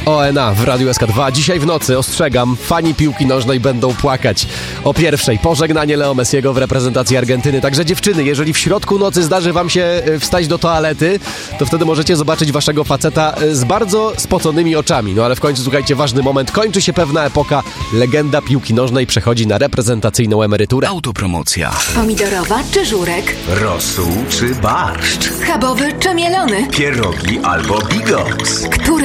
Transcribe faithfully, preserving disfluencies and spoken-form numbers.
O N A w Radiu S K dwa. Dzisiaj w nocy, ostrzegam, fani piłki nożnej będą płakać. O pierwszej pożegnanie Leo Messiego w reprezentacji Argentyny. Także dziewczyny, jeżeli w środku nocy zdarzy wam się wstać do toalety, to wtedy możecie zobaczyć waszego faceta z bardzo spoconymi oczami. No ale w końcu, słuchajcie, ważny moment. Kończy się pewna epoka. Legenda piłki nożnej przechodzi na reprezentacyjną emeryturę. Autopromocja. Pomidorowa czy żurek? Rosół czy barszcz? Schabowy czy mielony? Pierogi albo bigos? Który